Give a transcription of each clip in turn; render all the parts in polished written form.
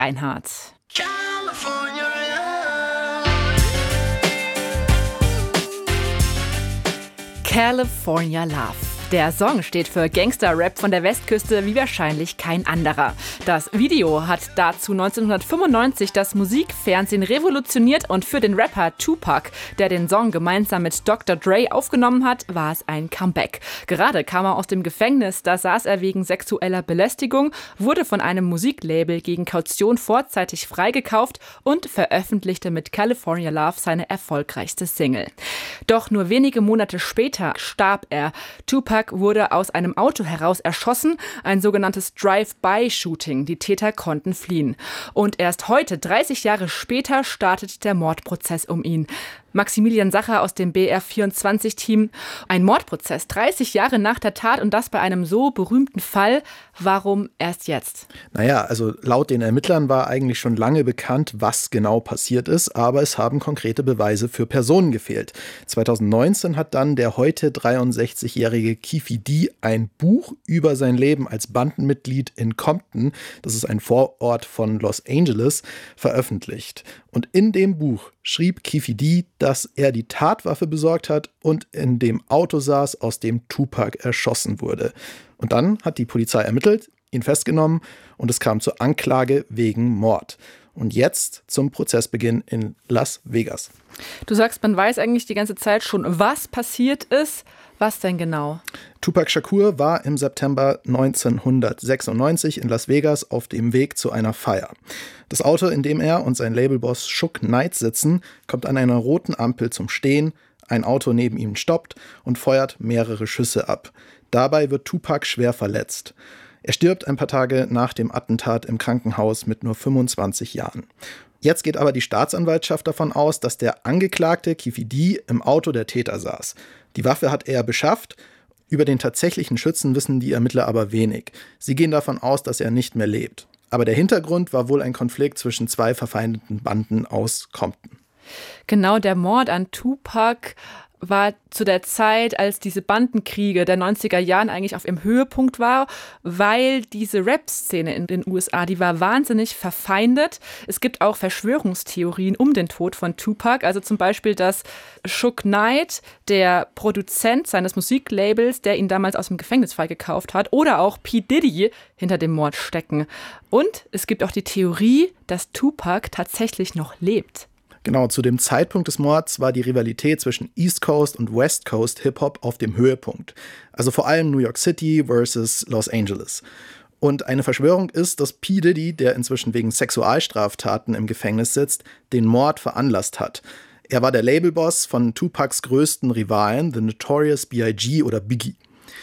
Einhard. California Love. Der Song steht für Gangster-Rap von der Westküste wie wahrscheinlich kein anderer. Das Video hat dazu 1995 das Musikfernsehen revolutioniert und für den Rapper Tupac, der den Song gemeinsam mit Dr. Dre aufgenommen hat, war es ein Comeback. Gerade kam er aus dem Gefängnis, da saß er wegen sexueller Belästigung, wurde von einem Musiklabel gegen Kaution vorzeitig freigekauft und veröffentlichte mit California Love seine erfolgreichste Single. Doch nur wenige Monate später starb er. Tupac wurde aus einem Auto heraus erschossen, ein sogenanntes Drive-by-Shooting. Die Täter konnten fliehen. Und erst heute, 30 Jahre später, startet der Mordprozess um ihn. Maximilian Sacher aus dem BR24-Team. Ein Mordprozess, 30 Jahre nach der Tat und das bei einem so berühmten Fall. Warum erst jetzt? Naja, also laut den Ermittlern war eigentlich schon lange bekannt, was genau passiert ist, aber es haben konkrete Beweise für Personen gefehlt. 2019 hat dann der heute 63-jährige Keffe D ein Buch über sein Leben als Bandenmitglied in Compton, das ist ein Vorort von Los Angeles, veröffentlicht. Und in dem Buch schrieb Keffe D, dass er die Tatwaffe besorgt hat und in dem Auto saß, aus dem Tupac erschossen wurde. Und dann hat die Polizei ermittelt, ihn festgenommen und es kam zur Anklage wegen Mord. Und jetzt zum Prozessbeginn in Las Vegas. Du sagst, man weiß eigentlich die ganze Zeit schon, was passiert ist. Was denn genau? Tupac Shakur war im September 1996 in Las Vegas auf dem Weg zu einer Feier. Das Auto, in dem er und sein Labelboss Suge Knight sitzen, kommt an einer roten Ampel zum Stehen. Ein Auto neben ihm stoppt und feuert mehrere Schüsse ab. Dabei wird Tupac schwer verletzt. Er stirbt ein paar Tage nach dem Attentat im Krankenhaus mit nur 25 Jahren. Jetzt geht aber die Staatsanwaltschaft davon aus, dass der Angeklagte Keffe D im Auto der Täter saß. Die Waffe hat er beschafft. Über den tatsächlichen Schützen wissen die Ermittler aber wenig. Sie gehen davon aus, dass er nicht mehr lebt. Aber der Hintergrund war wohl ein Konflikt zwischen zwei verfeindeten Banden aus Compton. Genau, der Mord an Tupac war zu der Zeit, als diese Bandenkriege der 90er Jahren eigentlich auf ihrem Höhepunkt war, weil diese Rap-Szene in den USA, die war wahnsinnig verfeindet. Es gibt auch Verschwörungstheorien um den Tod von Tupac, also zum Beispiel, dass Suge Knight, der Produzent seines Musiklabels, der ihn damals aus dem Gefängnis freigekauft hat, oder auch P. Diddy hinter dem Mord stecken. Und es gibt auch die Theorie, dass Tupac tatsächlich noch lebt. Genau, zu dem Zeitpunkt des Mords war die Rivalität zwischen East Coast und West Coast Hip-Hop auf dem Höhepunkt. Also vor allem New York City versus Los Angeles. Und eine Verschwörung ist, dass P. Diddy, der inzwischen wegen Sexualstraftaten im Gefängnis sitzt, den Mord veranlasst hat. Er war der Labelboss von Tupacs größten Rivalen, The Notorious B.I.G. oder Biggie.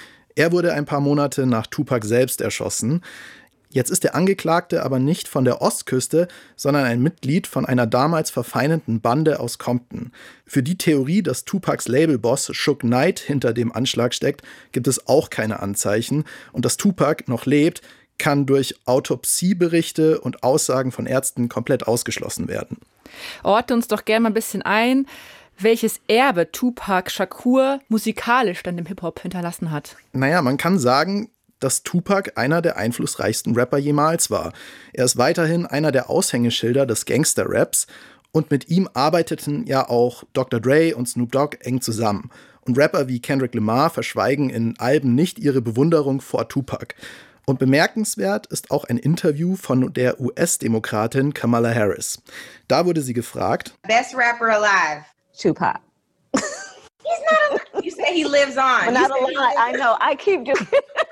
Er wurde ein paar Monate nach Tupac selbst erschossen. Jetzt ist der Angeklagte aber nicht von der Ostküste, sondern ein Mitglied von einer damals verfeindeten Bande aus Compton. Für die Theorie, dass Tupacs Labelboss Suge Knight hinter dem Anschlag steckt, gibt es auch keine Anzeichen. Und dass Tupac noch lebt, kann durch Autopsieberichte und Aussagen von Ärzten komplett ausgeschlossen werden. Ordne uns doch gerne mal ein bisschen ein, welches Erbe Tupac Shakur musikalisch dann dem Hip-Hop hinterlassen hat. Naja, man kann sagen, dass Tupac einer der einflussreichsten Rapper jemals war. Er ist weiterhin einer der Aushängeschilder des Gangster-Raps und mit ihm arbeiteten ja auch Dr. Dre und Snoop Dogg eng zusammen. Und Rapper wie Kendrick Lamar verschweigen in Alben nicht ihre Bewunderung vor Tupac. Und bemerkenswert ist auch ein Interview von der US-Demokratin Kamala Harris. Da wurde sie gefragt: Best rapper alive. Tupac. He's not alive. You say he lives on. But not alive. I know. I keep doing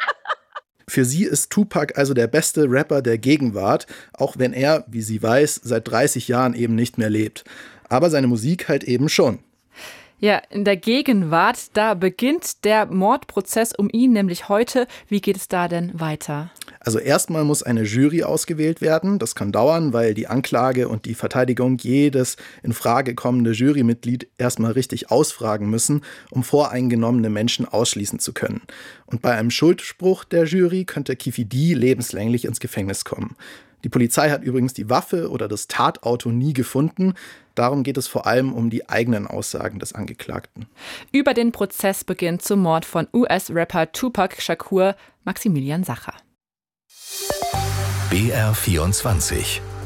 Für sie ist Tupac also der beste Rapper der Gegenwart, auch wenn er, wie sie weiß, seit 30 Jahren eben nicht mehr lebt. Aber seine Musik halt eben schon. Ja, in der Gegenwart, da beginnt der Mordprozess um ihn, nämlich heute. Wie geht es da denn weiter? Also erstmal muss eine Jury ausgewählt werden. Das kann dauern, weil die Anklage und die Verteidigung jedes in Frage kommende Jurymitglied erstmal richtig ausfragen müssen, um voreingenommene Menschen ausschließen zu können. Und bei einem Schuldspruch der Jury könnte Keffe D lebenslänglich ins Gefängnis kommen. Die Polizei hat übrigens die Waffe oder das Tatauto nie gefunden. Darum geht es vor allem um die eigenen Aussagen des Angeklagten. Über den Prozessbeginn zum Mord von US-Rapper Tupac Shakur, Maximilian Sacher. BR24